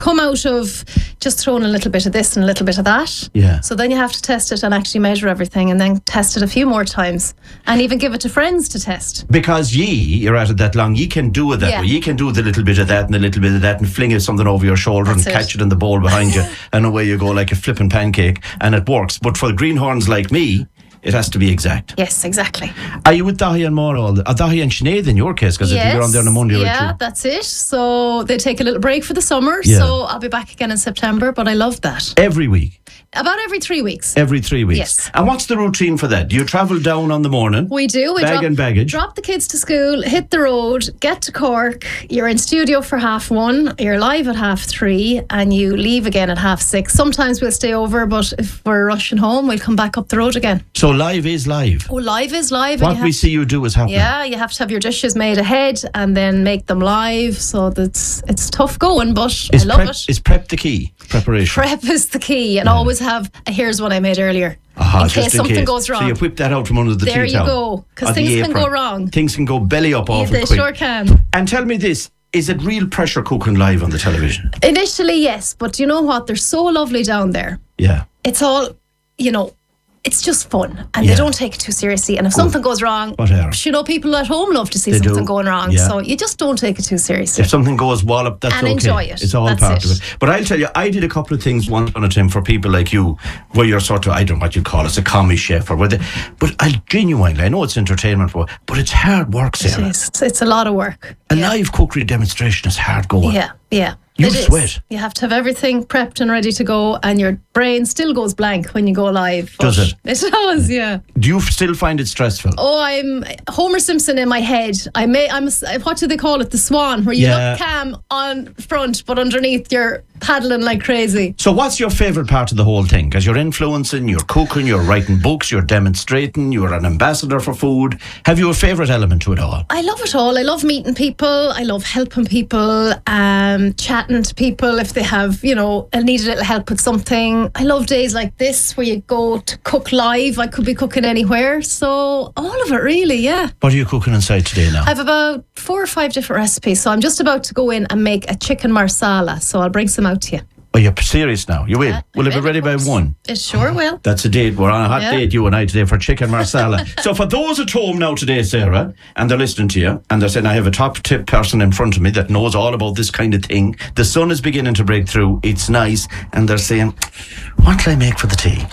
come out of just throwing a little bit of this and a little bit of that. Yeah. So then you have to test it and actually measure everything and then test it a few more times and even give it to friends to test. Because you're at it that long, you can do it that way. You can do the little bit of that and a little bit of that and fling something over your shoulder and catch it in the bowl behind you and away you go like a flipping pancake, and it works. But for the greenhorns like me, it has to be exact. Yes, exactly. Are you with Dahi and Maura? Dahi and Sinead in your case? Because I think you're on there on a Monday or two. Yeah, that's it. So they take a little break for the summer. So I'll be back again in September, but I love that. Every week? About every 3 weeks. Every 3 weeks? Yes. And what's the routine for that? Do you travel down on the morning? We do. We drop the kids to school, hit the road, get to Cork. You're in studio for 1:30. You're live at 3:30, and you leave again at 6:30. Sometimes we'll stay over, but if we're rushing home, we'll come back up the road again. So live is live? Oh, live is live. What we see you do is happening. Yeah, you have to have your dishes made ahead and then make them live. So it's tough going, but I love it. Is prep the key? Preparation? Prep is the key, and always have here's what I made earlier. In case something goes wrong. So you whip that out from under the tea towel. There you go, because things can go wrong. Things can go belly up off it quick. They sure can. And tell me this, is it real pressure cooking live on the television? Initially, yes, but you know what? They're so lovely down there. Yeah. It's all, it's just fun, and they don't take it too seriously. And if something goes wrong, people at home love to see something going wrong. So you just don't take it too seriously. If something goes wallop, that's okay. And enjoy it. It's all part of it. But I'll tell you, I did a couple of things once on a time for people like you, where you're sort of, I don't know what you call it, a commis chef or whether. But I genuinely, I know it's entertainment, but it's hard work, Sarah. It is. It's a lot of work. A live cookery demonstration is hard going. Yeah. You sweat. You have to have everything prepped and ready to go, and your brain still goes blank when you go live. Does it? It does, yeah. Do you still find it stressful? Oh, I'm Homer Simpson in my head. What do they call it? The swan, where you look calm on front, but underneath you're paddling like crazy. So what's your favourite part of the whole thing? Because you're influencing, you're cooking, you're writing books, you're demonstrating, you're an ambassador for food. Have you a favourite element to it all? I love it all. I love meeting people. I love helping people, chatting to people if they have, need a little help with something. I love days like this where you go to cook live. I could be cooking anywhere. So all of it really, yeah. What are you cooking inside today now? I have about 4 or 5 different recipes. So I'm just about to go in and make a chicken marsala. So I'll bring some out to you. Oh, you're serious now? You will? Will it be ready by 1? It sure will. That's a date. We're on a hot date, you and I, today for chicken marsala. So for those at home now today, Sarah, and they're listening to you, and they're saying, I have a top tip person in front of me that knows all about this kind of thing. The sun is beginning to break through. It's nice. And they're saying, what'll I make for the tea?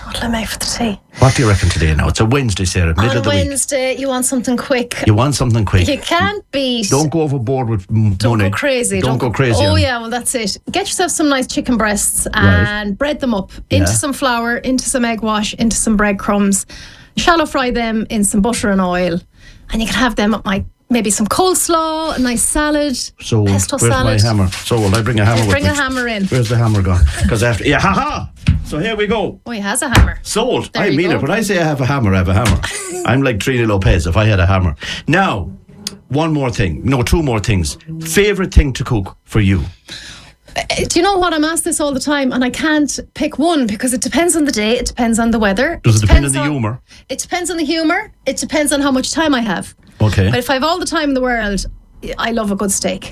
What do you reckon today now? It's a Wednesday, Sarah, middle of the week. On Wednesday, you want something quick. You want something quick. You can't beat. Don't go overboard with money. Don't go crazy. Don't go crazy. Oh, yeah, well, that's it. Get yourself some nice chicken breasts and bread them up into some flour, into some egg wash, into some breadcrumbs. Shallow fry them in some butter and oil. And you can have them at maybe some coleslaw, a nice salad, pesto salad. Where's my hammer? So will I bring a hammer with me? Bring a hammer in. Where's the hammer gone? Because after, ha-ha! So here we go. Oh, he has a hammer. Sold. I mean it. When I say I have a hammer, I have a hammer. I'm like Trini Lopez if I had a hammer. Now, one more thing. No, 2 more things. Favourite thing to cook for you? Do you know what? I'm asked this all the time, and I can't pick one because it depends on the day, it depends on the weather. Does it depend on the humour? It depends on the humour. It depends on how much time I have. Okay. But if I have all the time in the world, I love a good steak.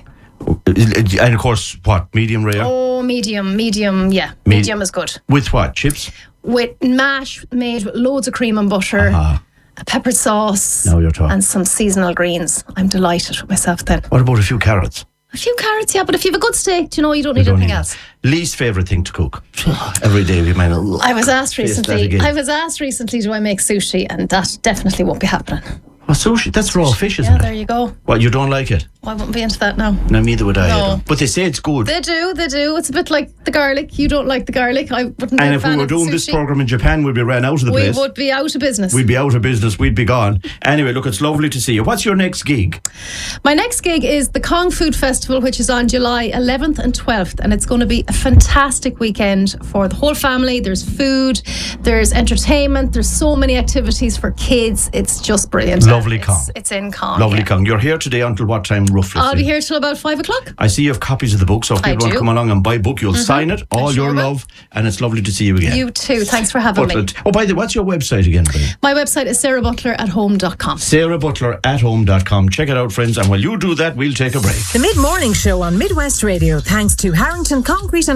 And of course, what? Medium rare? Oh, medium, yeah. Medium is good. With what? Chips? With mash made with loads of cream and butter, a peppered sauce, now you're talking. And some seasonal greens. I'm delighted with myself then. What about a few carrots? A few carrots, yeah, but if you have a good steak, you don't need anything else. Least favourite thing to cook? Every day we might. I was asked recently, do I make sushi? And that definitely won't be happening. Well, sushi, that's raw fish, isn't it? Yeah, there you go. Well, you don't like it? I wouldn't be into that now. No, neither would I. No. But they say it's good. They do. It's a bit like the garlic. You don't like the garlic. I wouldn't be And a if fan we were of doing sushi. this programme in Japan, we'd be ran out of the place. We would be out of business. We'd be out of business. We'd be gone. Anyway, look, it's lovely to see you. What's your next gig? My next gig is the Kong Food Festival, which is on July 11th and 12th. And it's going to be a fantastic weekend for the whole family. There's food, there's entertainment, there's so many activities for kids. It's just brilliant. Lovely Kong. It's in Kong. Lovely Kong. You're here today until what time, roughly? I'll be here till about 5 o'clock. I see you have copies of the book, so if people want to come along and buy a book, you'll sign it. All your love, and it's lovely to see you again. You too. Thanks for having me. Oh, by the way, what's your website again, Brian? My website is sarahbutlerathome.com. sarahbutlerathome.com. Check it out, friends, and while you do that, we'll take a break. The Mid-Morning Show on Midwest Radio, thanks to Harrington Concrete and